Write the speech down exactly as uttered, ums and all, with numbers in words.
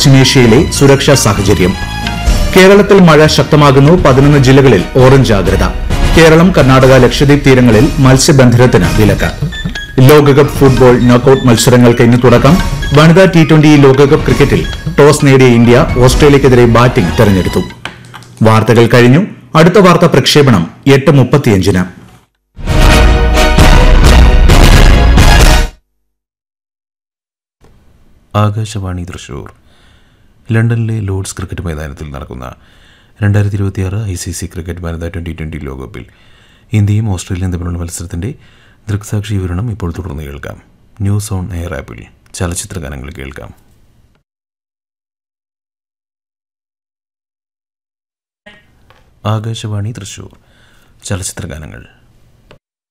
പശ്ചിമേഷ്യയിലെ സുരക്ഷാ സാഹചര്യം. കേരളത്തിൽ മഴ ശക്തമാകുന്നു. പതിനൊന്ന് ജില്ലകളിൽ ഓറഞ്ച് ജാഗ്രത. കേരളം, കർണാടക, ലക്ഷദ്വീപ് തീരങ്ങളിൽ മത്സ്യബന്ധനത്തിന് വിലക്ക്. ലോകകപ്പ് ഫുട്ബോൾ നോക്കൌട്ട് മത്സരങ്ങൾക്ക് ഇന്ന് തുടക്കം. വനിതാ ടി ട്വന്റി ലോകകപ്പ് ക്രിക്കറ്റിൽ ടോസ് നേടിയ ഇന്ത്യ ഓസ്ട്രേലിയക്കെതിരെ ബാറ്റിംഗ് തെരഞ്ഞെടുത്തു. വാർത്തകൾ കഴിഞ്ഞു. അടുത്ത വാർത്താ പ്രക്ഷേപണം എട്ട് മുപ്പത്തിയഞ്ചിന്. ആകാശവാണി തൃശൂർ. ലണ്ടനിലെ ലോർഡ്സ് ക്രിക്കറ്റ് മൈതാനത്തിൽ നടക്കുന്ന രണ്ടായിരത്തി ഇരുപത്തിയാറ് ഐ സി സി ക്രിക്കറ്റ് വനിതാ ട്വൻ്റി ട്വൻ്റി ലോകകപ്പിൽ ഇന്ത്യയും ഓസ്ട്രേലിയയും തമ്മിലുള്ള മത്സരത്തിൻ്റെ ദൃക്സാക്ഷി വിവരണം ഇപ്പോൾ തുടർന്ന് കേൾക്കാം. ന്യൂസ് ഓൺ എയർ ആപ്പിൽ ചലച്ചിത്ര ഗാനങ്ങൾ കേൾക്കാം. ആകാശവാണി തൃശൂർ. ചലച്ചിത്ര ഗാനങ്ങൾ.